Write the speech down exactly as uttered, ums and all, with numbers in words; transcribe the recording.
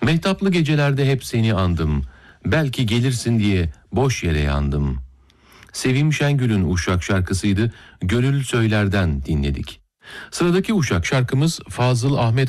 Mehtaplı gecelerde hep seni andım. Belki gelirsin diye boş yere yandım. Sevim Şengül'ün Uşak şarkısıydı. Gönül Söyler'den dinledik. Sıradaki Uşak şarkımız Fazıl Ahmet